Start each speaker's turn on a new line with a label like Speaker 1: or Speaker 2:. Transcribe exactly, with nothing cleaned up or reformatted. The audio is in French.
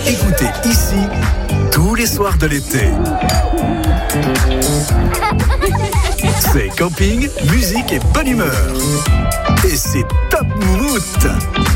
Speaker 1: Écoutez ici tous les soirs de l'été. C'est camping, musique et bonne humeur. Et c'est top moumoute.